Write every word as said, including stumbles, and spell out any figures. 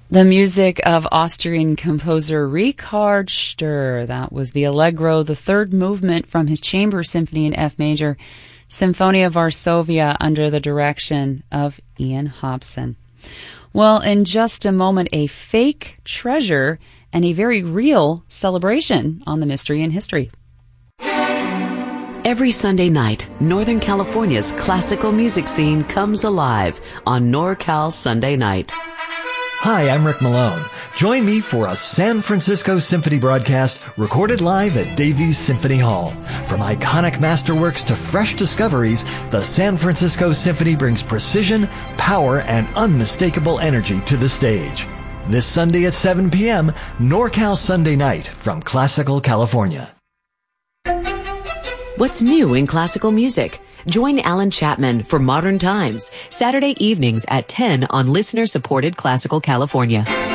The music of Austrian composer Richard Sturr. That was the Allegro, the third movement from his chamber symphony in F major, Symphonia Varsovia, under the direction of Ian Hobson. Well, in just a moment, a fake treasure and a very real celebration on the Mystery in History. Every Sunday night, Northern California's classical music scene comes alive on NorCal Sunday Night. Hi, I'm Rick Malone. Join me for a San Francisco Symphony broadcast recorded live at Davies Symphony Hall. From iconic masterworks to fresh discoveries, the San Francisco Symphony brings precision, power, and unmistakable energy to the stage. This Sunday at seven p.m., NorCal Sunday Night from Classical California. What's new in classical music? Join Alan Chapman for Modern Times, Saturday evenings at ten on listener-supported Classical California.